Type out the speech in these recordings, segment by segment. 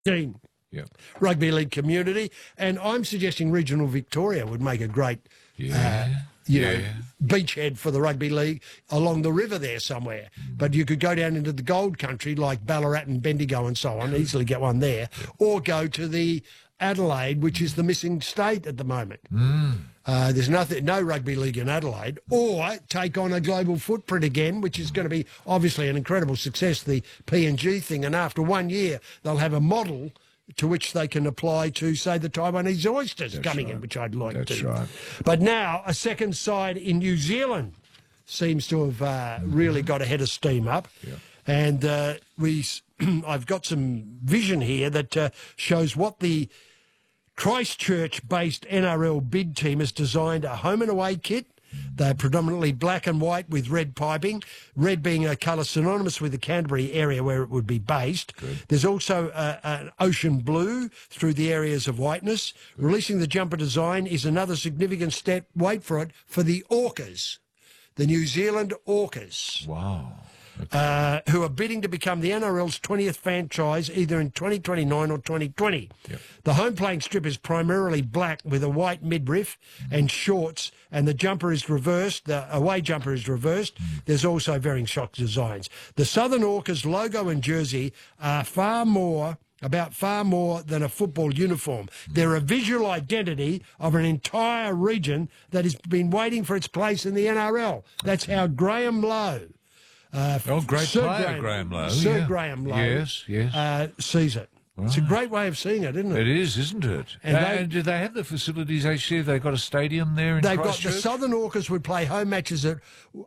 Yeah. rugby league community, and I'm suggesting regional Victoria would make a great, beachhead for the rugby league along the river there somewhere. But you could go down into the gold country like Ballarat and Bendigo and so on, easily get one there, or go to the Adelaide, which is the missing state at the moment. There's no rugby league in Adelaide, or take on a global footprint again, which is going to be obviously an incredible success, the PNG thing, and after 1 year they'll have a model to which they can apply to, say, the Taiwanese oysters in, which I'd like to. That's right. But now a second side in New Zealand seems to have really got a head of steam up. Yeah. And I've got some vision here that shows what the Christchurch-based NRL bid team has designed a home and away kit. They're predominantly black and white with red piping, red being a colour synonymous with the Canterbury area where it would be based. Good. There's also an ocean blue through the areas of whiteness. Good. Releasing the jumper design is another significant step, wait for it, for the Orcas, the New Zealand Orcas. Wow. Who are bidding to become the NRL's 20th franchise either in 2029 or 2020. Yep. The home playing strip is primarily black with a white midriff and shorts, and the jumper is reversed, the away jumper is reversed. There's also varying shock designs. The Southern Orcas logo and jersey are far more than a football uniform. They're a visual identity of an entire region that has been waiting for its place in the NRL. That's how Graham Lowe, great player, Graham Lowe. Sir Graham Lowe. Yes. Sees it. Right. It's a great way of seeing it, isn't it? It is, isn't it? And do they have the facilities, actually? They've got a stadium there in Christchurch? They've got the Southern Orcas would play home matches at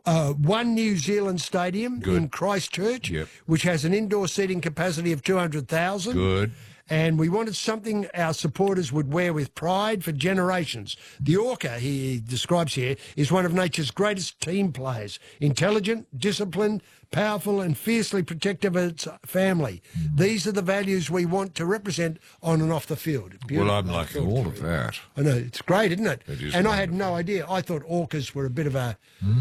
One New Zealand Stadium in Christchurch, which has an indoor seating capacity of 200,000. Good. And we wanted something our supporters would wear with pride for generations. The Orca, he describes here, is one of nature's greatest team players. Intelligent, disciplined, powerful and fiercely protective of its family. These are the values we want to represent on and off the field. Well, I'm liking all of that. I know, it's great, isn't it? It is. And I had no idea. I thought Orcas were a bit of a...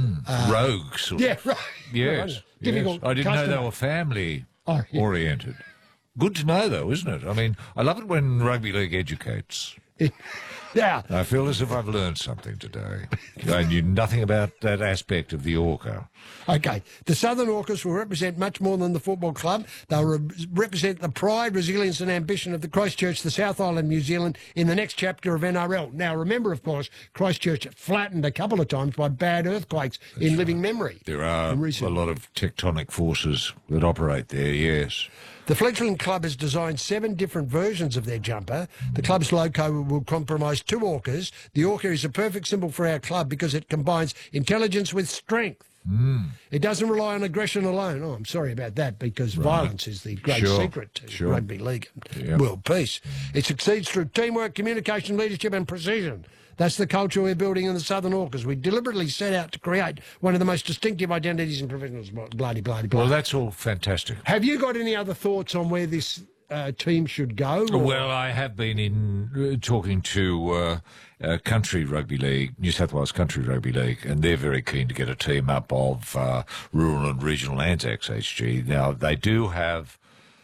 rogue sort of. Yeah, right. Yes. Difficult I didn't customer. know they were family-oriented. Good to know, though, isn't it? I mean, I love it when rugby league educates. Yeah. I feel as if I've learned something today. I knew nothing about that aspect of the Orca. Okay. The Southern Orcas will represent much more than the football club. They'll represent the pride, resilience and ambition of the Christchurch, the South Island, New Zealand, in the next chapter of NRL. Now, remember, of course, Christchurch flattened a couple of times by bad earthquakes in living memory. There are a lot of tectonic forces that operate there, yes. The fledgling club has designed 7 different versions of their jumper. The club's logo will comprise 2 orcas. The orca is a perfect symbol for our club because it combines intelligence with strength. It doesn't rely on aggression alone. Oh, I'm sorry about that, because violence is the great secret to rugby league and world peace. It succeeds through teamwork, communication, leadership and precision. That's the culture we're building in the Southern Orcas. We deliberately set out to create one of the most distinctive identities in professional sport. Blah, blah, blah. Well, that's all fantastic. Have you got any other thoughts on where this team should go? Or? Well, I have been talking to Country Rugby League, New South Wales Country Rugby League, and they're very keen to get a team up of rural and regional Anzacs HG. Now, they do have,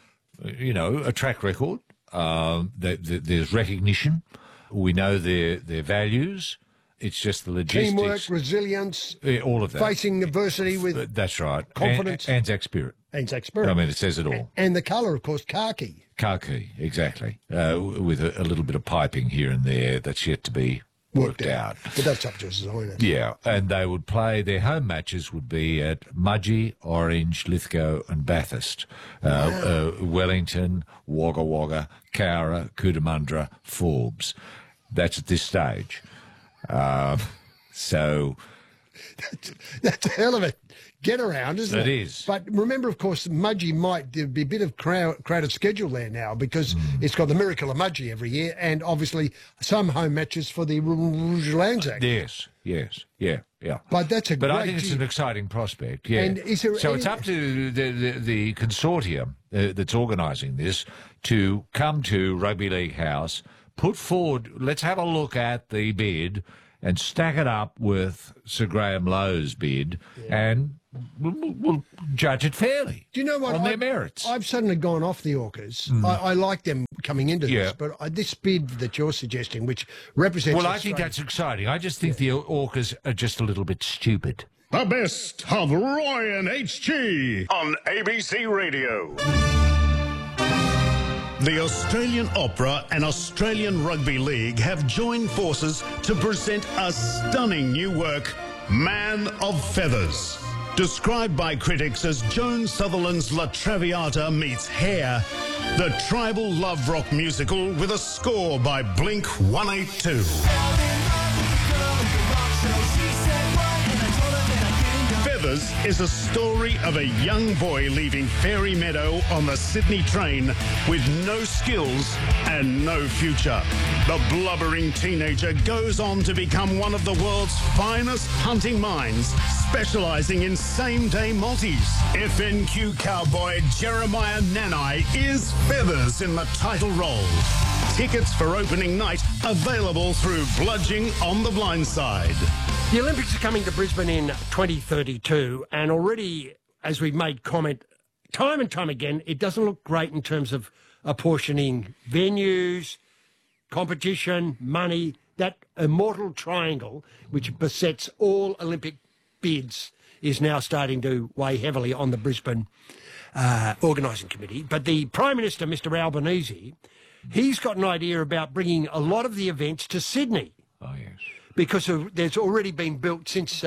a track record. There's recognition. We know their values. It's just the logistics. Teamwork, resilience. All of that. Facing adversity with that's right. Confidence. Anzac spirit. Anzac spirit. I mean, it says it all. And the colour, of course, khaki. Khaki, exactly. With a little bit of piping here and there that's yet to be worked out. But that's up to us, isn't it? Yeah, and they would play, their home matches would be at Mudgee, Orange, Lithgow and Bathurst. Wellington, Wagga Wagga, Cowra, Cootamundra, Forbes. That's at this stage. So... That's a hell of a get-around, isn't it? It is. But remember, of course, Mudgee might be a bit of crowded schedule there now because it's got the Miracle of Mudgee every year and obviously some home matches for the Rouge Anzac. Yes, yeah. But that's But I think it's an exciting prospect, yeah. And is there so it's up to the consortium that's organising this to come to Rugby League House, put forward, let's have a look at the bid and stack it up with Sir Graham Lowe's bid, and we'll judge it fairly. Do you know what? On their merits. I've suddenly gone off the Orcas. I like them coming into this, but this bid that you're suggesting, which represents... Well, I think that's exciting. I just think the Orcas are just a little bit stupid. The best of Roy and HG on ABC Radio. The Australian Opera and Australian Rugby League have joined forces to present a stunning new work, Man of Feathers. Described by critics as Joan Sutherland's La Traviata meets Hair, the tribal love rock musical with a score by Blink 182. Feathers is a story of a young boy leaving Fairy Meadow on the Sydney train with no skills and no future. The blubbering teenager goes on to become one of the world's finest hunting minds, specialising in same-day multis. FNQ cowboy Jeremiah Nanai is Feathers in the title role. Tickets for opening night available through Bludging on the Blind Side. The Olympics are coming to Brisbane in 2032, and already, as we've made comment time and time again, it doesn't look great in terms of apportioning venues, competition, money. That immortal triangle, which besets all Olympic bids, is now starting to weigh heavily on the Brisbane organising committee. But the Prime Minister, Mr Albanese, he's got an idea about bringing a lot of the events to Sydney. Oh, yes. Because there's already been built since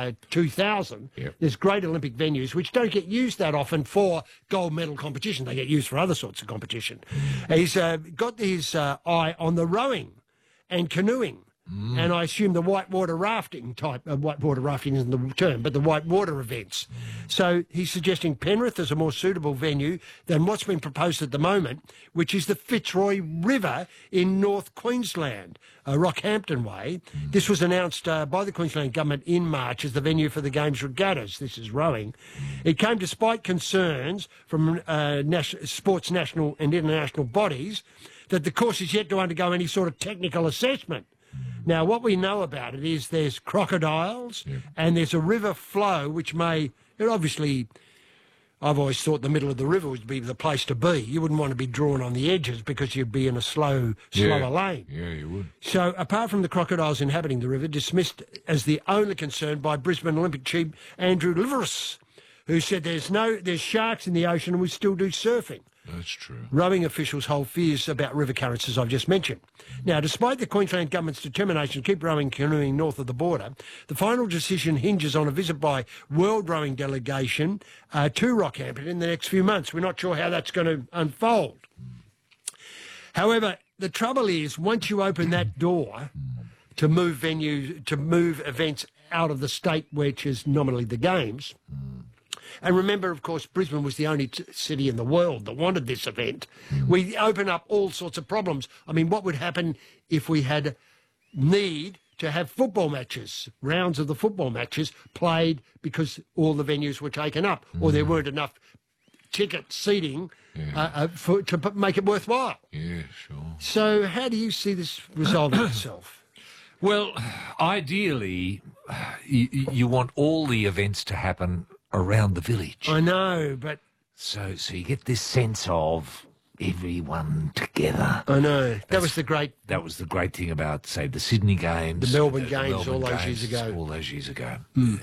2000. Yep. There's great Olympic venues which don't get used that often for gold medal competition. They get used for other sorts of competition. He's got his eye on the rowing and canoeing. And I assume the whitewater rafting type, whitewater rafting isn't the term, but the whitewater events. So he's suggesting Penrith is a more suitable venue than what's been proposed at the moment, which is the Fitzroy River in North Queensland, Rockhampton way. This was announced by the Queensland Government in March as the venue for the Games regattas. This is rowing. It came despite concerns from sports national and international bodies that the course is yet to undergo any sort of technical assessment. Now, what we know about it is there's crocodiles and there's a river flow which may... Obviously, I've always thought the middle of the river would be the place to be. You wouldn't want to be drawn on the edges because you'd be in a slower lane. Yeah, you would. So, apart from the crocodiles inhabiting the river, dismissed as the only concern by Brisbane Olympic chief Andrew Liveris, who said there's sharks in the ocean and we still do surfing. That's true. Rowing officials hold fears about river currents, as I've just mentioned. Now, despite the Queensland Government's determination to keep rowing canoeing north of the border, the final decision hinges on a visit by World Rowing Delegation to Rockhampton in the next few months. We're not sure how that's going to unfold. However, the trouble is, once you open that door to move venues, to move events out of the state, which is nominally the Games... And remember, of course, Brisbane was the only city in the world that wanted this event. We open up all sorts of problems. I mean, what would happen if we had need to have football matches, rounds of the football matches played because all the venues were taken up or there weren't enough ticket seating to make it worthwhile? Yeah, sure. So how do you see this resolving itself? Well, ideally, you want all the events to happen around the village. I know, but... So you get this sense of everyone together. I know. That was the great thing about, say, the Sydney Games. The Melbourne Games all those years ago.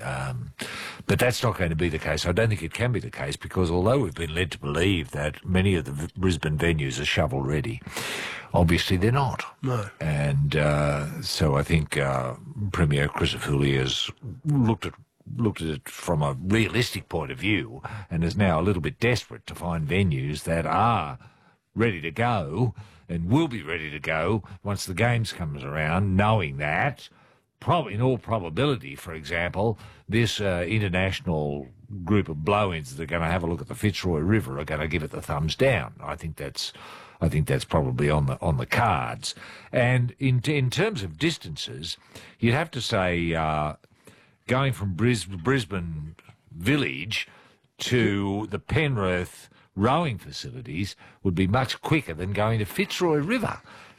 But that's not going to be the case. I don't think it can be the case because although we've been led to believe that many of the Brisbane venues are shovel-ready, obviously they're not. No. And so I think Premier Crisafulli has looked at it from a realistic point of view and is now a little bit desperate to find venues that are ready to go and will be ready to go once the Games comes around, knowing that, in all probability, for example, this international group of blow-ins that are going to have a look at the Fitzroy River are going to give it the thumbs down. I think that's probably on the cards. And in terms of distances, you'd have to say... going from Brisbane Village to the Penrith rowing facilities would be much quicker than going to Fitzroy River.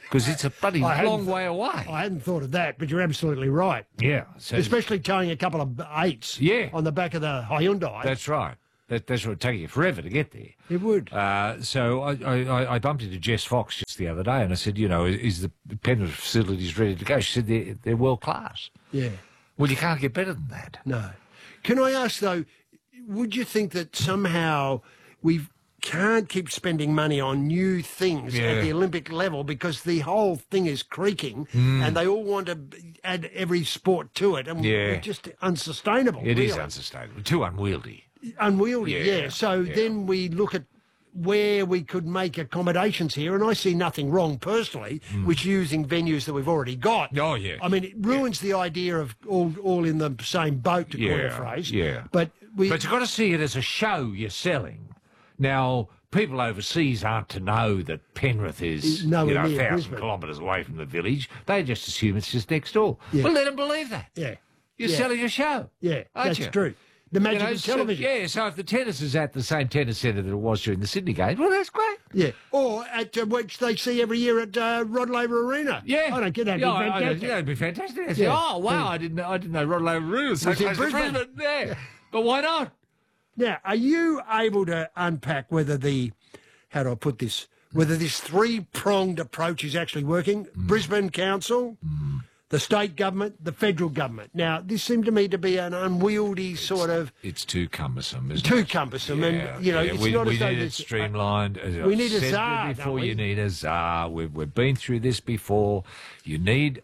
because it's a bloody I long hadn't- way away. I hadn't thought of that, but you're absolutely right. Yeah. So Especially towing a couple of 8s on the back of the Hyundai. that's right. That's what would take you forever to get there. It would. So I bumped into Jess Fox just the other day, and I said, is the Penrith facilities ready to go? She said they're world class. Yeah. Well, you can't get better than that. No. Can I ask, though, would you think that somehow we can't keep spending money on new things at the Olympic level because the whole thing is creaking and they all want to add every sport to it, and it's just unsustainable. It is really. unsustainable, too unwieldy. Unwieldy, yeah. So then we look at where we could make accommodations here, and I see nothing wrong personally with using venues that we've already got. Oh, yeah. I mean, it ruins the idea of all in the same boat, to coin a phrase. Yeah. But you've got to see it as a show you're selling. Now, people overseas aren't to know that Penrith is, Nowhere near 1,000 Brisbane. kilometres away from the village. They just assume it's just next door. Yeah. Well, let them believe that. Yeah. You're selling a show. Yeah, aren't that's you? true. The magic of television. So if the tennis is at the same tennis centre that it was during the Sydney Games, well, that's great. Yeah. Or at which they see every year at Rod Laver Arena. Yeah. I don't get that. That'd be fantastic. I'd say, oh, wow, I didn't know Rod Laver Arena was so Was in close to Brisbane. Brisbane. Yeah. But why not? Now, are you able to unpack whether how do I put this, whether this three-pronged approach is actually working? Brisbane Council, the state government, the federal government. Now, this seemed to me to be an unwieldy sort of... It's too cumbersome, isn't Too it? cumbersome. Yeah, and, it's not we as though need it there's... streamlined. As we I've need a said czar, before, don't we? you need a czar. We've been through this before. You need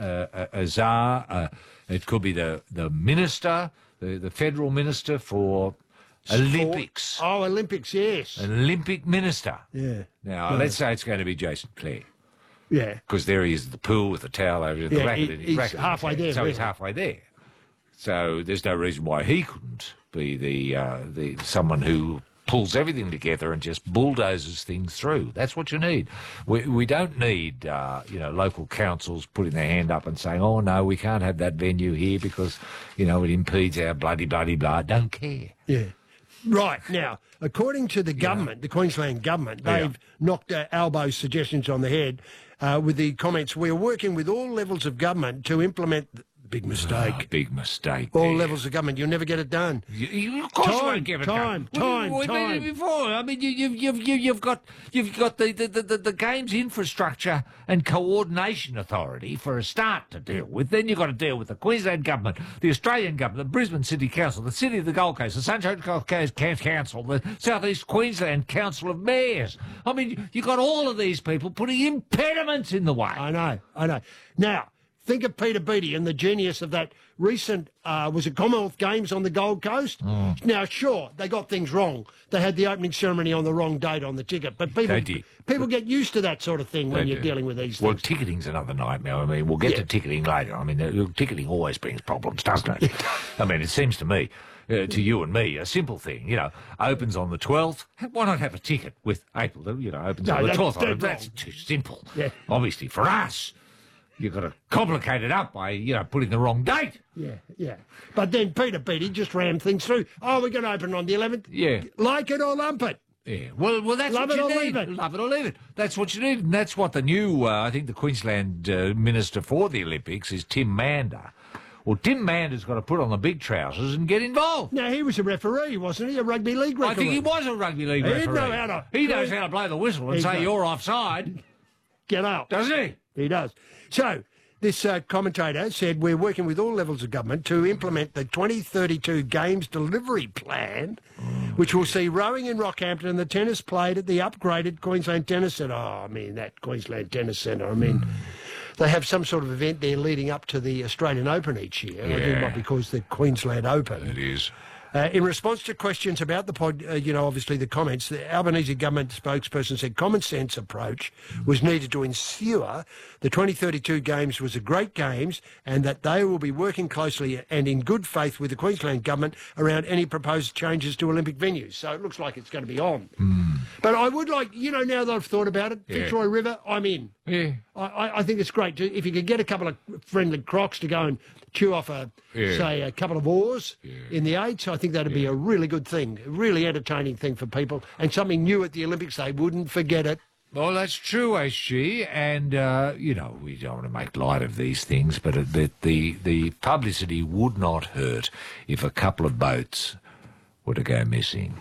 a czar. It could be the minister, the federal minister for Olympics. Oh, Olympics, yes. An Olympic minister. Yeah. Now, let's say it's going to be Jason Clare. Yeah. Because there he is at the pool with the towel over the racket. He's halfway there. So really. he's halfway there. So there's no reason why he couldn't be the someone who pulls everything together and just bulldozes things through. That's what you need. We don't need local councils putting their hand up and saying, oh no, we can't have that venue here because it impedes our bloody blah. Don't care. Yeah. Right. Now, according to the government, the Queensland government, they've knocked Albo's suggestions on the head with the comments, we are working with all levels of government to implement... Big mistake. Big mistake. All there. levels of government. You'll never get it done. Of course you won't give it time. We've been here before. I mean, you've got the games infrastructure and coordination authority for a start to deal with. Then you've got to deal with the Queensland government, the Australian government, the Brisbane City Council, the City of the Gold Coast, the Sunshine Coast Council, the South East Queensland Council of Mayors. I mean, you've got all of these people putting impediments in the way. I know. Now, think of Peter Beattie and the genius of that recent, was it Commonwealth Games on the Gold Coast? Now, sure, they got things wrong. They had the opening ceremony on the wrong date on the ticket. But people get used to that sort of thing when you're dealing with these things. Well, ticketing's another nightmare. I mean, we'll get to ticketing later. I mean, ticketing always brings problems, doesn't it? I mean, it seems to me, to you and me, a simple thing, opens on the 12th. Why not have a ticket with April, opens on the 12th? That's too simple. Yeah. Obviously, for us. You've got to complicate it up by, putting the wrong date. Yeah. But then Peter Beattie just rammed things through. Oh, we're going to open on the 11th. Yeah. Like it or lump it. Yeah. Well, that's Love what it you or need. leave it. Love it or leave it. That's what you need. And that's what the new, I think the Queensland Minister for the Olympics is Tim Mander. Well, Tim Mander's got to put on the big trousers and get involved. Now, he was a referee, wasn't he? A rugby league referee. I think he was a rugby league He'd referee. He knows how to blow the whistle and say you're offside. Get out. Doesn't he? He does. So, this commentator said, we're working with all levels of government to implement the 2032 Games Delivery Plan, which will see rowing in Rockhampton and the tennis played at the upgraded Queensland Tennis Centre. Oh, I mean, that Queensland Tennis Centre, I mean... They have some sort of event there leading up to the Australian Open each year. I think it might be called the Queensland Open. It is. In response to questions about the pod, obviously the comments, the Albanese government spokesperson said common sense approach was needed to ensure the 2032 Games was a great Games and that they will be working closely and in good faith with the Queensland government around any proposed changes to Olympic venues. So it looks like it's going to be on. But I would like, now that I've thought about it, Fitzroy River, I'm in. Yeah. I think it's great. If you could get a couple of friendly crocs to go and chew off, say, a couple of oars in the eights, I think that'd be a really good thing, a really entertaining thing for people, and something new at the Olympics. They wouldn't forget it. Well, that's true, HG, and, you know, we don't want to make light of these things, but the publicity would not hurt if a couple of boats were to go missing.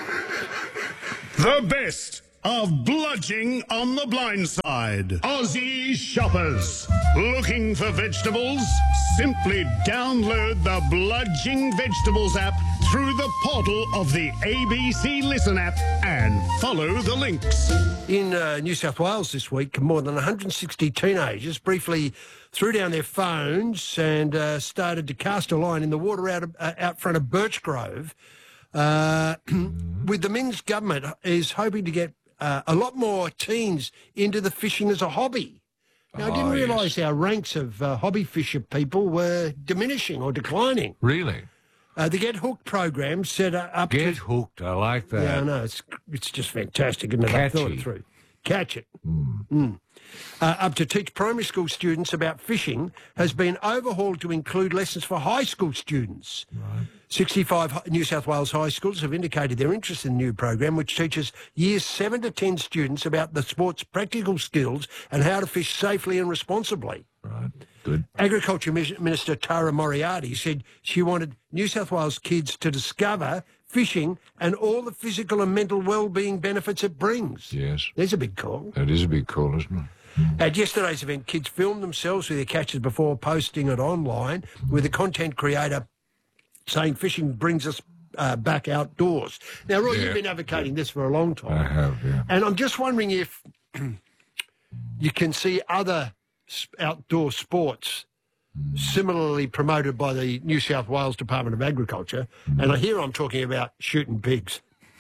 The best of bludging on the blind side. Aussie shoppers looking for vegetables? Simply download the Bludging Vegetables app through the portal of the ABC Listen app and follow the links. In New South Wales this week, more than 160 teenagers briefly threw down their phones and started to cast a line in the water out front of Birchgrove. With the Minns government is hoping to get a lot more teens into the fishing as a hobby. Now, I didn't realise our ranks of hobby fisher people were diminishing or declining. Really? The Get Hooked program set up Get hooked, I like that. Yeah, I know. It's just fantastic, isn't it? I thought it through. Catch it. Up to teach primary school students about fishing has been overhauled to include lessons for high school students. Right. 65 New South Wales high schools have indicated their interest in the new program, which teaches years 7 to 10 students about the sport's practical skills and how to fish safely and responsibly. Right, good. Agriculture Minister Tara Moriarty said she wanted New South Wales kids to discover fishing and all the physical and mental well-being benefits it brings. Yes. There's a big call. That is a big call, isn't it? At yesterday's event, kids filmed themselves with their catches before posting it online, with the content creator saying fishing brings us back outdoors. Now, Roy, you've been advocating this for a long time. I have, yeah. And I'm just wondering if you can see other outdoor sports similarly promoted by the New South Wales Department of Agriculture. And here I'm talking about shooting pigs.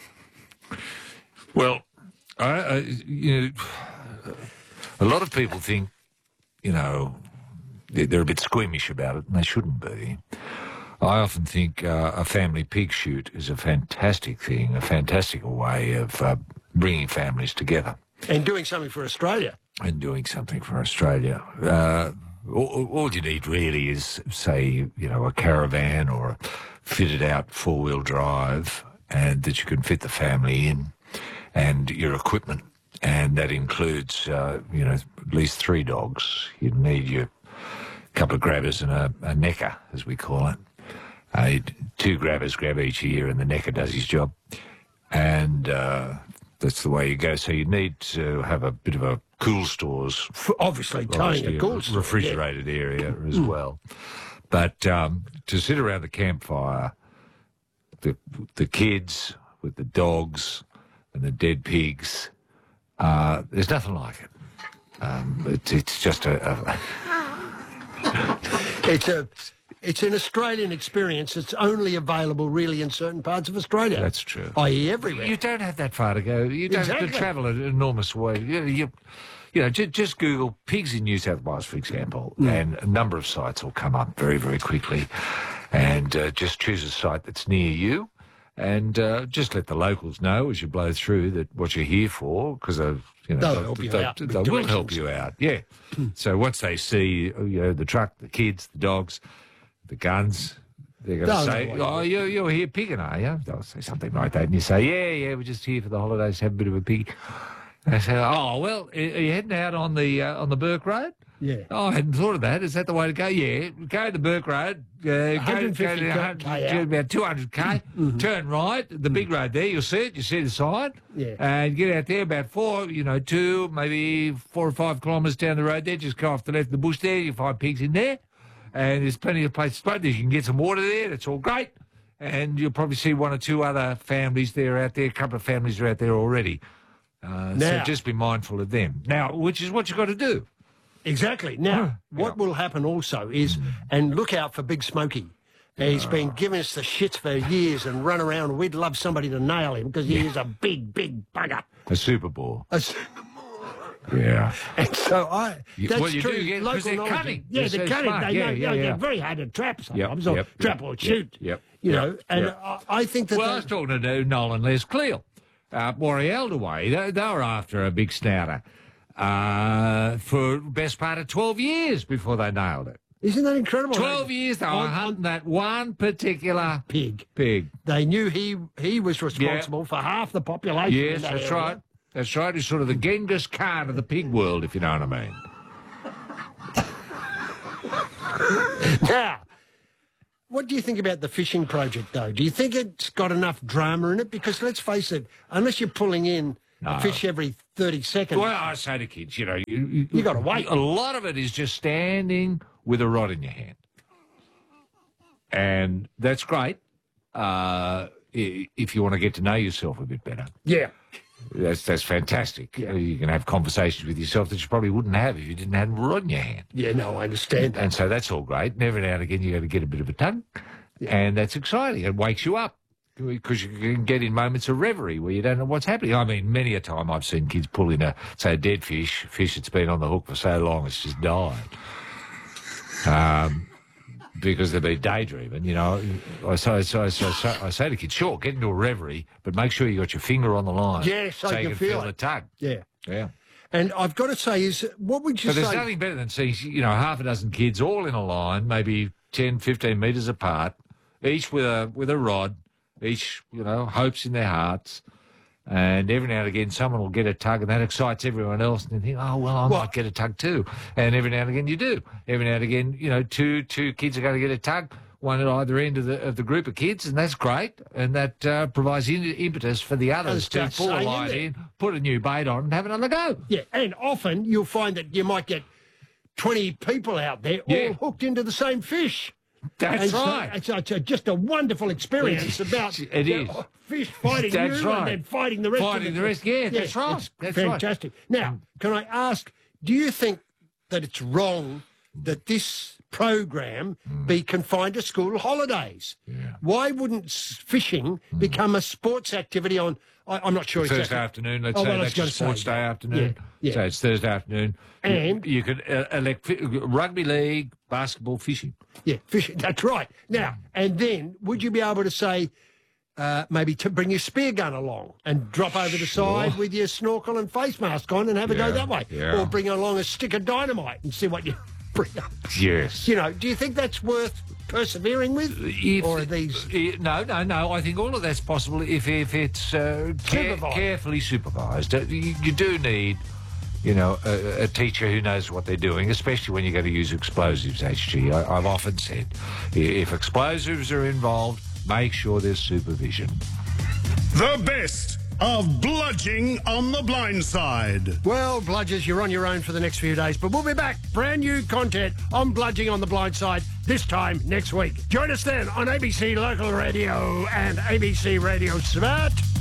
Well, you know, a lot of people think, you know, they're a bit squeamish about it, and they shouldn't be. I often think a family pig shoot is a fantastic thing, a fantastic way of bringing families together. And doing something for Australia. And doing something for Australia. All you need really is, say, you know, a caravan or a fitted-out four-wheel drive, and that you can fit the family in, and your equipment. And that includes, you know, at least 3 dogs. You'd need your couple of grabbers and a necker, as we call it. 2 grabbers grab each ear, and the necker does his job. And that's the way you go. So you need to have a bit of a cool stores. Obviously, towing a cool store. Refrigerated area as well. But to sit around the campfire, the kids with the dogs and the dead pigs, there's nothing like it. It's just It's an Australian experience. It's only available really in certain parts of Australia. That's true. I.e. everywhere. You don't have that far to go. You don't have to travel an enormous way. You know, just Google pigs in New South Wales, for example, and a number of sites will come up very, very quickly. And just choose a site that's near you, and just let the locals know as you blow through that what you're here for, because they'll help you out. They will help you out. Yeah. So once they see, you know, the truck, the kids, the dogs, the guns, they're going to say, "Oh, you're here pigging, are you?" They'll say something like that, and you say, "Yeah, we're just here for the holidays, have a bit of a pig." They say, "Oh, well, are you heading out on the Burke Road?" Yeah. Oh, I hadn't thought of that. Is that the way to go? Yeah. Go to the Burke Road. Go to about 200k. Turn right. The big road there. You'll see it. You see the sign. Yeah. And get out there about 2, maybe 4 or 5 kilometres down the road there. Just go off the left of the bush there. You'll find pigs in there. And there's plenty of places to play. You can get some water there. That's all great. And you'll probably see 1 or 2 other families there out there. A couple of families are out there already. So just be mindful of them. Now, which is what you've got to do. Exactly. Now, what will happen also is, and look out for Big Smokey. He's been giving us the shits for years and run around. We'd love somebody to nail him because he is a big, big bugger. A Super Bowl. Yeah. And so that's well, you true. do get, local they're knowledge. cunning. Yeah, they're cunning. They're very hard to trap sometimes, or trap or shoot. You know, and I think that... Well, I was talking to Nolan Les Cleal, Morialda way. They were after a big snouter for the best part of 12 years before they nailed it. Isn't that incredible? 12 years they were hunting that one particular pig. They knew he was responsible for half the population. Yes, that's right. That's right. He's sort of the Genghis Khan of the pig world, if you know what I mean. Now, what do you think about the fishing project, though? Do you think it's got enough drama in it? Because let's face it, unless you're pulling in a fish every 30 seconds... Well, I say to kids, you got to wait. A lot of it is just standing with a rod in your hand. And that's great if you want to get to know yourself a bit better. Yeah. That's fantastic. Yeah. You can have conversations with yourself that you probably wouldn't have if you didn't have a rod in your hand. Yeah, no, I understand that. And so that's all great. And every now and again, you got to get a bit of a tug. Yeah. And that's exciting. It wakes you up because you can get in moments of reverie where you don't know what's happening. I mean, many a time I've seen kids pull in a dead fish that's been on the hook for so long it's just died. Because they've been daydreaming, you know. I say to kids, sure, get into a reverie, but make sure you got your finger on the line. Yeah, so you can feel the tug. Yeah. Yeah. And I've got to say, what would you say... But there's nothing better than seeing, half a dozen kids all in a line, maybe 10, 15 metres apart, each with a rod, each, hopes in their hearts. And every now and again, someone will get a tug, and that excites everyone else. And they think, oh, well, I might get a tug too. And every now and again, you do. Every now and again, two kids are going to get a tug, one at either end of the group of kids, and that's great. And that provides impetus for the others to pull a line in, put a new bait on, and have another go. Yeah, and often you'll find that you might get 20 people out there all hooked into the same fish. That's right. So it's just a wonderful experience about fish fighting you and then fighting the rest of the rest, that's right. That's fantastic. Right. Now, can I ask, do you think that it's wrong that this program be confined to school holidays? Yeah. Why wouldn't fishing become a sports activity on... I'm not sure Thursday exactly. afternoon, let's say that's a sports day afternoon. Yeah. So it's Thursday afternoon. And you could elect rugby league, basketball, fishing. Yeah, fishing, that's right. Now, and then would you be able to say, maybe to bring your spear gun along and drop over the side with your snorkel and face mask on and have a go that way? Yeah. Or bring along a stick of dynamite and see what you bring up? Yes. Do you think that's worth persevering with? Or are these... No. I think all of that's possible if it's carefully supervised. You do need... a teacher who knows what they're doing, especially when you're going to use explosives, HG. I've often said, if explosives are involved, make sure there's supervision. The best of Bludging on the Blind Side. Well, Bludgers, you're on your own for the next few days, but we'll be back. Brand new content on Bludging on the Blind Side this time next week. Join us then on ABC Local Radio and ABC Radio Smart.